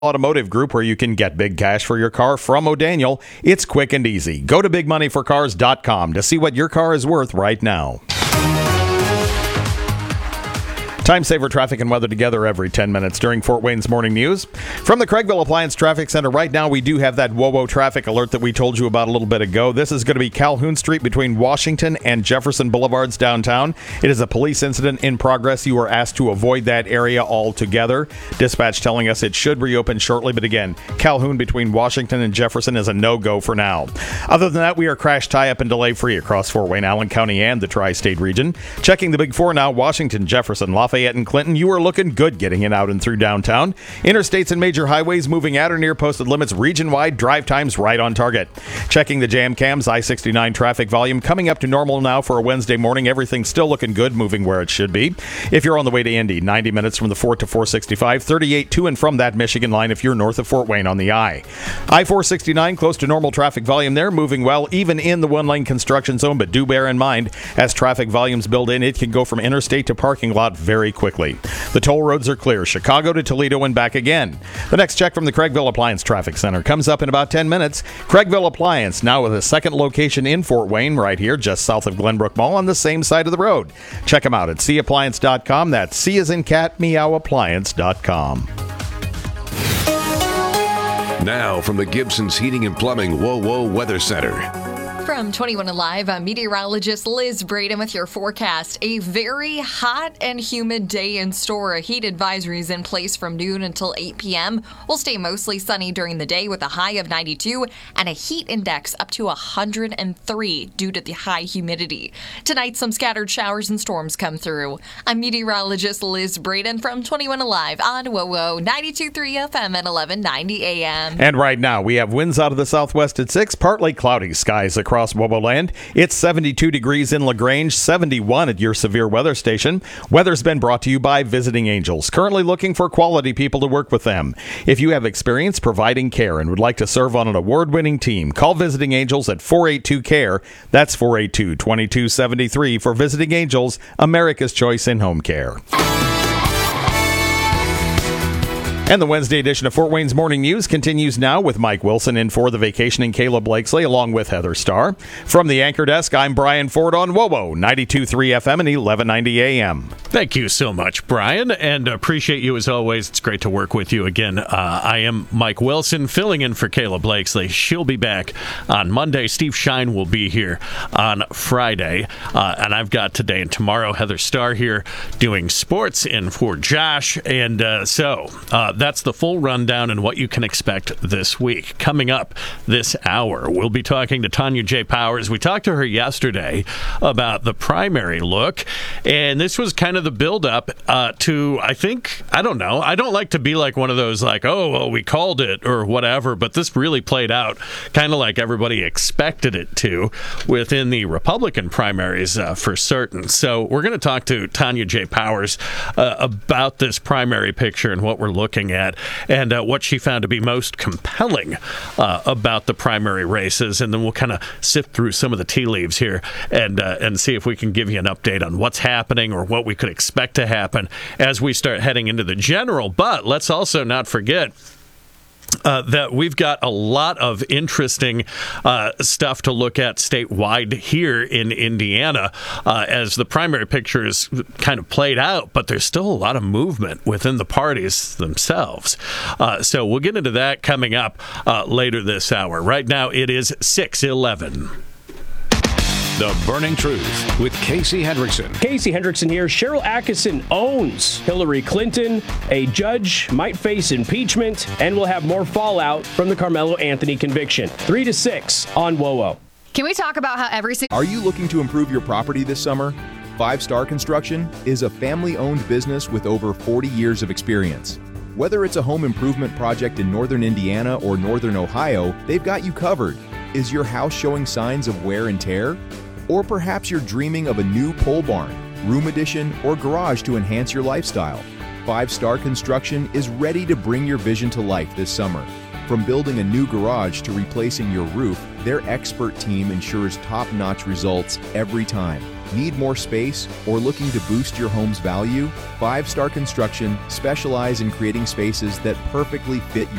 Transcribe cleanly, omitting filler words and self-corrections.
Automotive Group, where you can get big cash for your car from O'Daniel. It's quick and easy. Go to bigmoneyforcars.com to see what your car is worth right now. Time saver traffic and weather together every 10 minutes during Fort Wayne's Morning News. From the Craigville Appliance Traffic Center right now, we do have that WOWO traffic alert that we told you about a little bit ago. This is going to be Calhoun Street between Washington and Jefferson Boulevards downtown. It is a police incident in progress. You are asked to avoid that area altogether. Dispatch telling us it should reopen shortly, but again, Calhoun between Washington and Jefferson is a no-go for now. Other than that, we are crash tie-up and delay-free across Fort Wayne, Allen County, and the Tri-State region. Checking the Big Four now, Washington, Jefferson, Lafayette, and Clinton, you are looking good getting in, out, and through downtown. Interstates and major highways moving at or near posted limits region-wide, drive times right on target. Checking the jam cams, I-69 traffic volume coming up to normal now for a Wednesday morning. Everything's still looking good, moving where it should be. If you're on the way to Indy, 90 minutes from the Fort to 465, 38 to and from that Michigan line if you're north of Fort Wayne on the I. I-469, close to normal traffic volume there, moving well, even in the one-lane construction zone, but do bear in mind, as traffic volumes build in, it can go from interstate to parking lot very quickly. The toll roads are clear, Chicago to Toledo and back again. The next check from the Craigville Appliance Traffic Center comes up in about 10 minutes. Craigville Appliance, now with a second location in Fort Wayne, right here, just south of Glenbrook Mall on the same side of the road. Check them out at cappliance.com. That's C as in cat, meow, appliance.com. Now from the Gibson's Heating and Plumbing WOWO Weather Center. From 21 Alive, I'm meteorologist Liz Braden with your forecast. A very hot and humid day in store. A heat advisory is in place from noon until 8 p.m. We'll stay mostly sunny during the day with a high of 92 and a heat index up to 103 due to the high humidity. Tonight, some scattered showers and storms come through. I'm meteorologist Liz Braden from 21 Alive on WOWO 92.3 FM at 1190 a.m. And right now, we have winds out of the southwest at 6, partly cloudy skies across WOWO land. It's 72 degrees in LaGrange, 71 at your severe weather station. Weather's been brought to you by Visiting Angels, currently looking for quality people to work with them. If you have experience providing care and would like to serve on an award-winning team, call Visiting Angels at 482-CARE. That's 482-2273 for Visiting Angels, America's choice in home care. And the Wednesday edition of Fort Wayne's Morning News continues now with Mike Wilson in for the vacationing Caleb Blakesley along with Heather Starr. From the anchor desk, I'm Brian Ford on WOWO 92.3 FM and 1190 AM. Thank you so much, Brian, and appreciate you as always. It's great to work with you again. I am Mike Wilson, filling in for Caleb Blakesley. She'll be back on Monday. Steve Shine will be here on Friday. And I've got today and tomorrow Heather Starr here doing sports in for Josh. And so that's the full rundown and what you can expect this week. Coming up this hour, we'll be talking to Tanya J. Powers. We talked to her yesterday about the primary look, and this was kind of the build-up to, I don't know. I don't like to be like one of those like, oh, well, we called it or whatever, but this really played out kind of like everybody expected it to within the Republican primaries for certain. So we're going to talk to Tanya J. Powers about this primary picture and what we're looking at and what she found to be most compelling about the primary races. And then we'll kind of sift through some of the tea leaves here and see if we can give you an update on what's happening or what we could expect to happen as we start heading into the general. But let's also not forget that we've got a lot of interesting stuff to look at statewide here in Indiana as the primary picture is kind of played out, but there's still a lot of movement within the parties themselves. So we'll get into that coming up later this hour. Right now it is 6:11. The Burning Truth with Casey Hendrickson. Casey Hendrickson here. Cheryl Atkinson owns Hillary Clinton. A judge might face impeachment, and we'll have more fallout from the Carmelo Anthony conviction. 3 to 6 on WOWO. Can we talk about how Are you looking to improve your property this summer? 5 Star Construction is a family-owned business with over 40 years of experience. Whether it's a home improvement project in northern Indiana or northern Ohio, they've got you covered. Is your house showing signs of wear and tear? Or perhaps you're dreaming of a new pole barn, room addition, or garage to enhance your lifestyle. 5 Star Construction is ready to bring your vision to life this summer. From building a new garage to replacing your roof, their expert team ensures top-notch results every time. Need more space or looking to boost your home's value? 5 Star Construction specialize in creating spaces that perfectly fit your